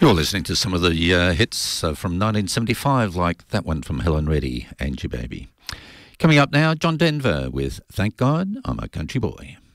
You're listening to some of the hits from 1975, like that one from Helen Reddy, Angie Baby. Coming up now, John Denver with Thank God I'm a Country Boy.